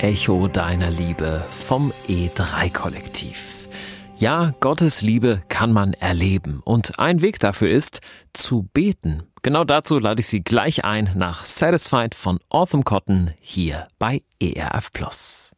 Echo deiner Liebe vom E3-Kollektiv. Ja, Gottes Liebe kann man erleben und ein Weg dafür ist, zu beten. Genau dazu lade ich Sie gleich ein nach Satisfied von Autumn Cotton hier bei ERF Plus.